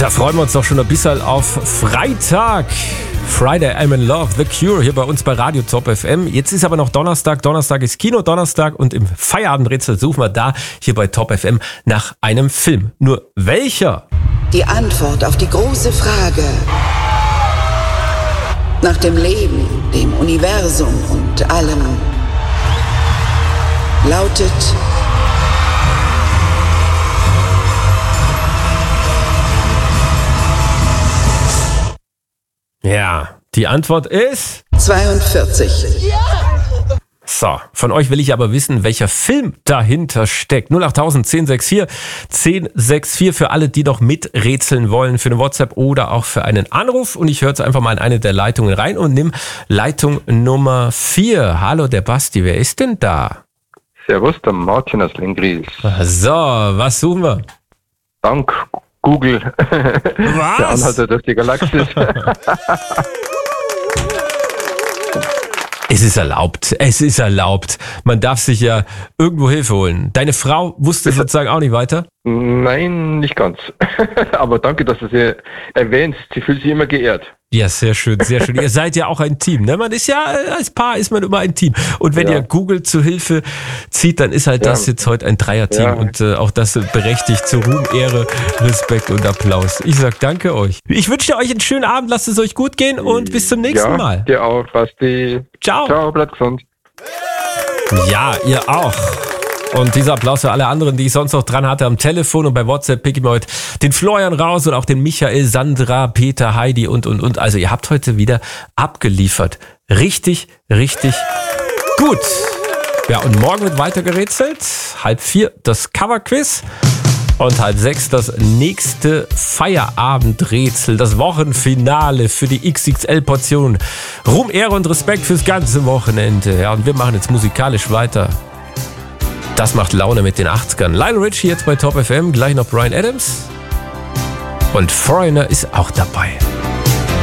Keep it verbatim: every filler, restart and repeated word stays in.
Da freuen wir uns doch schon ein bisschen auf Freitag. Friday, I'm in Love, The Cure hier bei uns bei Radio Top F M. Jetzt ist aber noch Donnerstag. Donnerstag ist Kino-Donnerstag und im Feierabendrätsel suchen wir da hier bei Top F M nach einem Film. Nur welcher? Die Antwort auf die große Frage nach dem Leben, dem Universum und allem lautet Ja, die Antwort ist zweiundvierzig. So, von euch will ich aber wissen, welcher Film dahinter steckt. null acht tausend, zehn sechs vier, zehn sechs vier für alle, die noch miträtseln wollen, für eine WhatsApp oder auch für einen Anruf. Und ich höre jetzt einfach mal in eine der Leitungen rein und nimm Leitung Nummer vier. Hallo, der Basti, wer ist denn da? Servus, der Martin aus Lenggries. So, was suchen wir? Dank Google. Was? Der Anhalter durch die Galaxis. Es ist erlaubt, es ist erlaubt. Man darf sich ja irgendwo Hilfe holen. Deine Frau wusste sozusagen auch nicht weiter? Nein, nicht ganz. Aber danke, dass du sie erwähnst. Sie fühlt sich immer geehrt. Ja, sehr schön, sehr schön. Ihr seid ja auch ein Team, ne? Man ist ja, als Paar ist man immer ein Team. Und wenn Ja. ihr Google zu Hilfe zieht, dann ist halt Ja. das jetzt heute ein Dreierteam. Ja. Und äh, auch das berechtigt zu Ruhm, Ehre, Respekt und Applaus. Ich sag danke euch. Ich wünsche euch einen schönen Abend, lasst es euch gut gehen und bis zum nächsten ja, Mal. dir auch, Basti. Ciao. Ciao, bleibt gesund. Ja, ihr auch. Und dieser Applaus für alle anderen, die ich sonst noch dran hatte am Telefon und bei WhatsApp pick ich mir heute den Florian raus und auch den Michael, Sandra, Peter, Heidi und, und, und. Also ihr habt heute wieder abgeliefert. Richtig, richtig gut. Ja, und morgen wird weiter gerätselt. Halb vier das Coverquiz. Und halb sechs das nächste Feierabendrätsel, das Wochenfinale für die X X L-Portion. Ruhm, Ehre und Respekt fürs ganze Wochenende. Ja, und wir machen jetzt musikalisch weiter. Das macht Laune mit den achtzigern. Lionel Richie jetzt bei Top F M, gleich noch Bryan Adams. Und Foreigner ist auch dabei.